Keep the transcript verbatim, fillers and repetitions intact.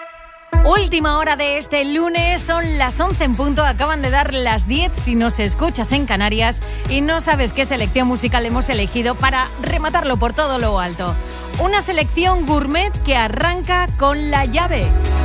Última hora de este lunes, son las once en punto, acaban de dar las diez si nos escuchas en Canarias y no sabes qué selección musical hemos elegido para rematarlo por todo lo alto. Una selección gourmet que arranca con La Llave.